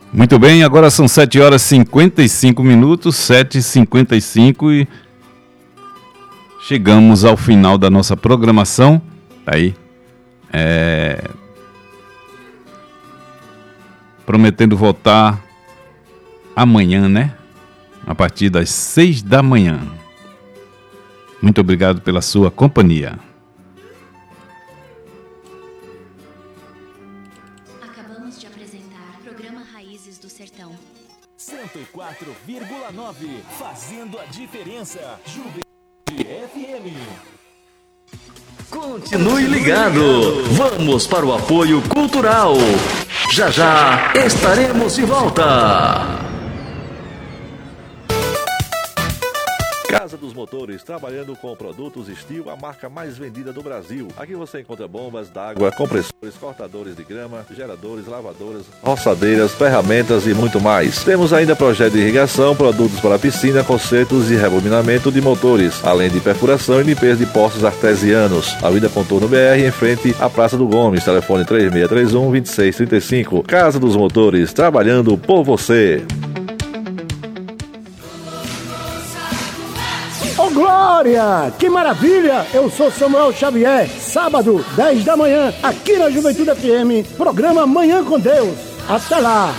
Muito bem, agora são 7 horas e 55 minutos, 7h55 e chegamos ao final da nossa programação. Aí, prometendo voltar amanhã, né? A partir das 6 da manhã. Muito obrigado pela sua companhia. Acabamos de apresentar o programa Raízes do Sertão. 104,9, fazendo a diferença. Juventude FM. Continue ligado. Vamos para o apoio cultural. Já já estaremos de volta. Casa dos Motores, trabalhando com produtos Steel, a marca mais vendida do Brasil. Aqui você encontra bombas d'água, compressores, cortadores de grama, geradores, lavadoras, roçadeiras, ferramentas e muito mais. Temos ainda projeto de irrigação, produtos para piscina, consertos e rebobinamento de motores, além de perfuração e limpeza de poços artesianos. Avenida Contorno BR, em frente à Praça do Gomes. Telefone 3631-2635. Casa dos Motores, trabalhando por você. Ô Glória, que maravilha! Eu sou Samuel Xavier. Sábado, 10 da manhã, aqui na Juventude FM, programa Manhã com Deus. Até lá!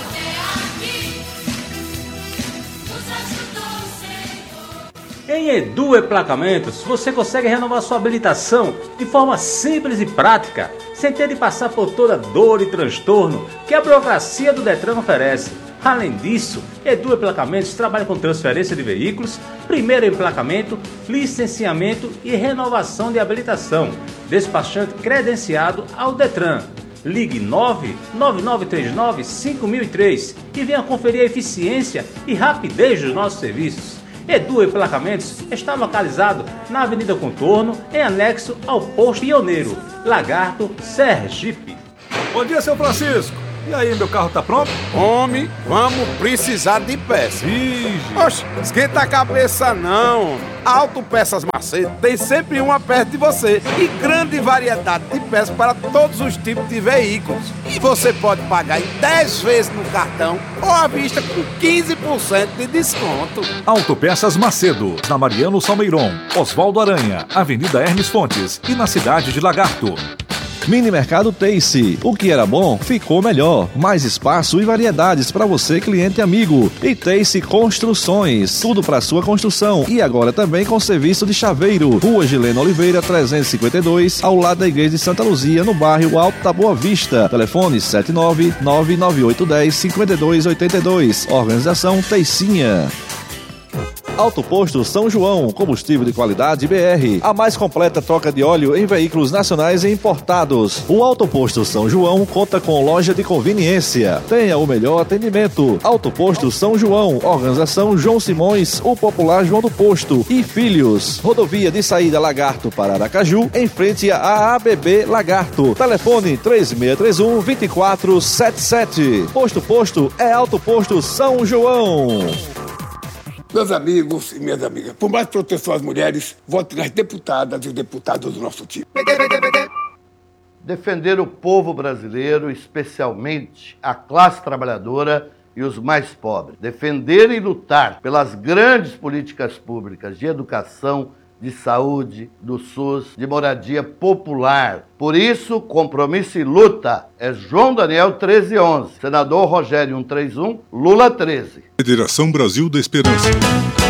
Em Edu Emplacamentos, você consegue renovar sua habilitação de forma simples e prática, sem ter de passar por toda dor e transtorno que a burocracia do Detran oferece. Além disso, Edu Emplacamentos trabalha com transferência de veículos, primeiro emplacamento, licenciamento e renovação de habilitação. Despachante credenciado ao Detran. Ligue 99939-5003 e venha conferir a eficiência e rapidez dos nossos serviços. Edu Emplacamentos está localizado na Avenida Contorno, em anexo ao Posto Pioneiro, Lagarto, Sergipe. Bom dia, seu Francisco. E aí, meu carro tá pronto? Homem, vamos precisar de peça. Oxe, esquenta a cabeça não. Autopeças Macedo tem sempre uma perto de você e grande variedade de peças para todos os tipos de veículos. E você pode pagar em 10 vezes no cartão ou à vista com 15% de desconto. Autopeças Macedo, na Mariano Salmeiron, Oswaldo Aranha, Avenida Hermes Fontes e na cidade de Lagarto. Mini Mercado Tace. O que era bom, ficou melhor. Mais espaço e variedades para você, cliente e amigo. E Tace Construções. Tudo para sua construção. E agora também com serviço de chaveiro. Rua Gileno Oliveira, 352, ao lado da Igreja de Santa Luzia, no bairro Alto da Boa Vista. Telefone 79998105282. Organização Teicinha. Auto Posto São João, combustível de qualidade BR, a mais completa troca de óleo em veículos nacionais e importados. O Auto Posto São João conta com loja de conveniência. Tenha o melhor atendimento. Auto Posto São João, organização João Simões, o popular João do Posto e Filhos. Rodovia de saída Lagarto para Aracaju, em frente à ABB Lagarto. Telefone 3631-2477. Posto é Auto Posto São João. Meus amigos e minhas amigas, por mais proteção às mulheres, vote nas deputadas e os deputados do nosso time. Defender o povo brasileiro, especialmente a classe trabalhadora e os mais pobres. Defender e lutar pelas grandes políticas públicas de educação, de saúde, do SUS, de moradia popular. Por isso, compromisso e luta é João Daniel 1311, senador Rogério 131, Lula 13. Federação Brasil da Esperança.